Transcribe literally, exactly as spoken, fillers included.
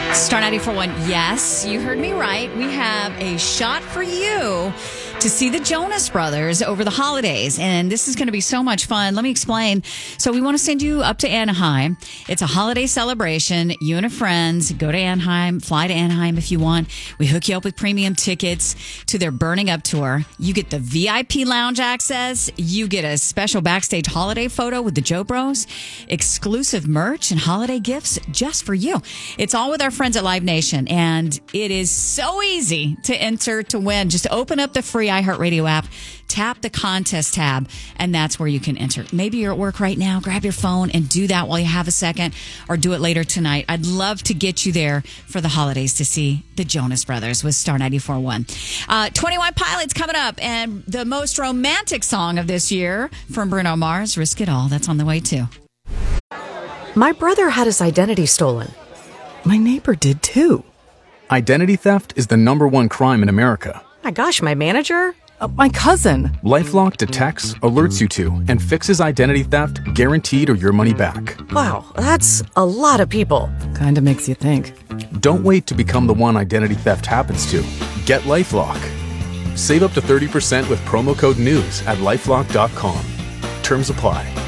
Star ninety-four point one, yes, you heard me right. We have a shot for you to see the Jonas Brothers over the holidays. And this is going to be so much fun. Let me explain. So we want to send you up to Anaheim. It's a holiday celebration. You and a friends go to Anaheim, fly to Anaheim if you want. We hook you up with premium tickets to their Burning Up tour. You get the V I P lounge access. You get a special backstage holiday photo with the Joe Bros, exclusive merch and holiday gifts just for you. It's all with our friends at Live Nation. And it is so easy to enter to win. Just open up the free iHeartRadio app, tap the contest tab, and that's where you can enter. Maybe you're at work right now. Grab your phone and do that while you have a second, or do it later tonight. I'd love to get you there for the holidays to see the Jonas Brothers with Star ninety-four point one. Uh, twenty-one Pilots coming up, and the most romantic song of this year from Bruno Mars, Risk It All. That's on the way too. My brother had his identity stolen. My neighbor did too. Identity theft is the number one crime in America. My gosh, my manager? Uh, my cousin. LifeLock detects, alerts you to, and fixes identity theft guaranteed or your money back. Wow, that's a lot of people. Kinda makes you think. Don't wait to become the one identity theft happens to. Get LifeLock. Save up to thirty percent with promo code NEWS at LifeLock dot com. Terms apply.